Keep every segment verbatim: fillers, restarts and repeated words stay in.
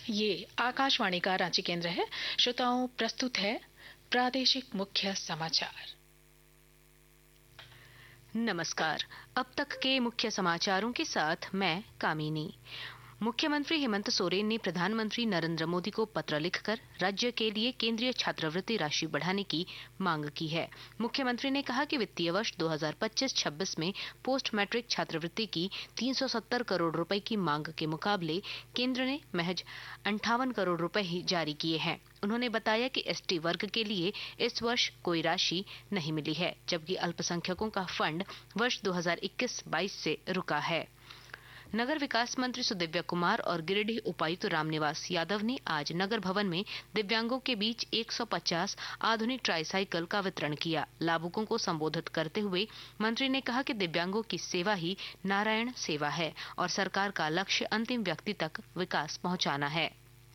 ये आकाशवाणी का रांची केंद्र है। श्रोताओं, प्रस्तुत है प्रादेशिक मुख्य समाचार। नमस्कार। अब तक के मुख्य समाचारों के साथ मैं कामिनी। मुख्यमंत्री हेमंत सोरेन ने प्रधानमंत्री नरेंद्र मोदी को पत्र लिखकर राज्य के लिए केंद्रीय छात्रवृत्ति राशि बढ़ाने की मांग की है। मुख्यमंत्री ने कहा कि वित्तीय वर्ष दो हज़ार पच्चीस छब्बीस में पोस्ट मैट्रिक छात्रवृत्ति की तीन सौ सत्तर करोड़ रुपए की मांग के मुकाबले केंद्र ने महज अंठावन करोड़ रुपए ही जारी किए हैं। उन्होंने बताया कि एसटी वर्ग के लिए इस वर्ष कोई राशि नहीं मिली है, जबकि अल्पसंख्यकों का फंड वर्ष दो हज़ार इक्कीस बाईस से रुका है। नगर विकास मंत्री सुदिव्य कुमार और गिरिडीह उपायुक्त रामनिवास यादव ने आज नगर भवन में दिव्यांगों के बीच एक सौ पचास आधुनिक ट्राईसाइकिल का वितरण किया। लाभुकों को संबोधित करते हुए मंत्री ने कहा कि दिव्यांगों की सेवा ही नारायण सेवा है और सरकार का लक्ष्य अंतिम व्यक्ति तक विकास पहुंचाना है।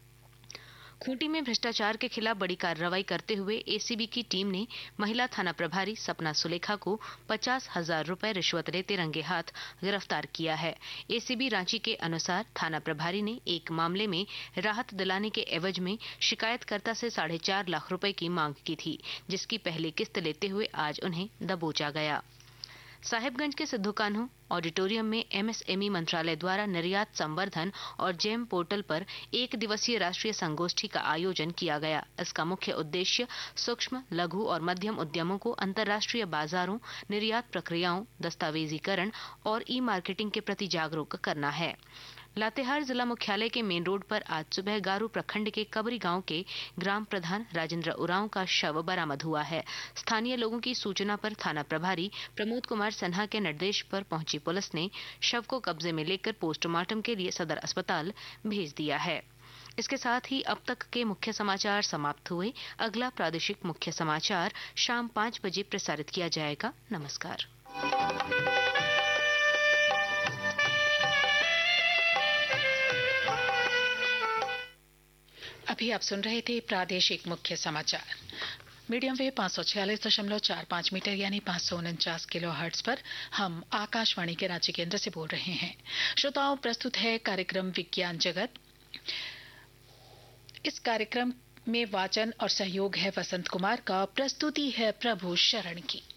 खूंटी में भ्रष्टाचार के खिलाफ बड़ी कार्रवाई करते हुए एसीबी की टीम ने महिला थाना प्रभारी सपना सुलेखा को पचास हजार रुपए रिश्वत लेते रंगे हाथ गिरफ्तार किया है। एसीबी रांची के अनुसार थाना प्रभारी ने एक मामले में राहत दिलाने के एवज में शिकायतकर्ता से साढ़े चार लाख रुपए की मांग की थी, जिसकी पहली किस्त लेते हुए आज उन्हें दबोचा गया। साहिबगंज के सिद्धू कान्हू ऑडिटोरियम में एमएसएमई मंत्रालय द्वारा निर्यात संवर्धन और जेम पोर्टल पर एक दिवसीय राष्ट्रीय संगोष्ठी का आयोजन किया गया। इसका मुख्य उद्देश्य सूक्ष्म, लघु और मध्यम उद्यमों को अंतर्राष्ट्रीय बाजारों, निर्यात प्रक्रियाओं, दस्तावेजीकरण और ई मार्केटिंग के प्रति जागरूक करना है। लातेहार जिला मुख्यालय के मेन रोड पर आज सुबह गारू प्रखंड के कबरी गांव के ग्राम प्रधान राजेंद्र उरांव का शव बरामद हुआ है। स्थानीय लोगों की सूचना पर थाना प्रभारी प्रमोद कुमार सिन्हा के निर्देश पर पहुंची पुलिस ने शव को कब्जे में लेकर पोस्टमार्टम के लिए सदर अस्पताल भेज दिया है। इसके साथ ही अब तक के मुख्य समाचार समाप्त हुए। अगला प्रादेशिक मुख्य समाचार शाम पाँच बजे प्रसारित किया जाएगा। नमस्कार। अभी आप सुन रहे थे प्रादेशिक मुख्य समाचार। मीडियम वेव पाँच सौ छियालीस दशमलव चार पाँच मीटर यानी पाँच सौ उनचास किलो हर्ट्ज पर हम आकाशवाणी के रांची केंद्र से बोल रहे हैं। श्रोताओं, प्रस्तुत है कार्यक्रम विज्ञान जगत। इस कार्यक्रम में वाचन और सहयोग है वसंत कुमार का, प्रस्तुति है प्रभु शरण की।